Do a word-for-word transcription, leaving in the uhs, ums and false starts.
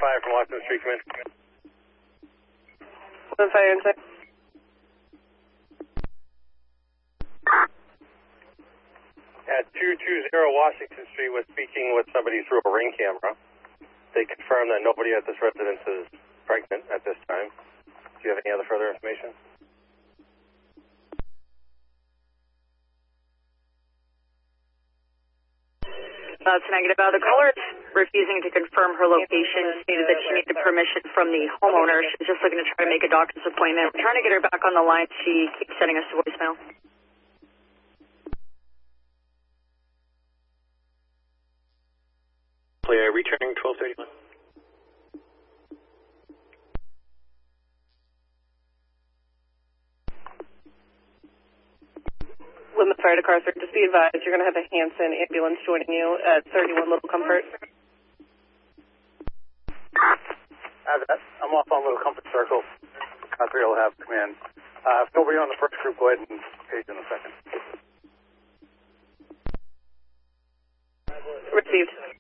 five from Washington Street, come in. One fire inside. At two two zero Washington Street was speaking with somebody through a ring camera. They confirmed that nobody at this residence is pregnant at this time. Do you have any other further information? That's negative. Uh, the caller is refusing to confirm her location, stated that she needed permission from the homeowner. She's just looking to try to make a doctor's appointment. We're trying to get her back on the line. She keeps sending us to voicemail. Clear, returning twelve thirty-one. Plymouth Fire to Carthage, just be advised, you're going to have a Hanson ambulance joining you at thirty-one Little Comfort. I'm off on Little Comfort Circle. Carthage will have come in. Uh, if nobody on the first group, go ahead and page in a second. Received.